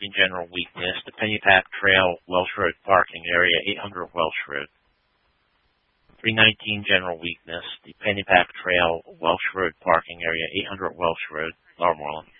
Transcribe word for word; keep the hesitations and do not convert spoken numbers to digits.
fifteen general weakness, the Pennypack Trail, Welsh Road parking area, eight hundred Welsh Road. three nineteen general weakness, the Pennypack Trail, Welsh Road parking area, eight hundred Welsh Road, Lower Moreland.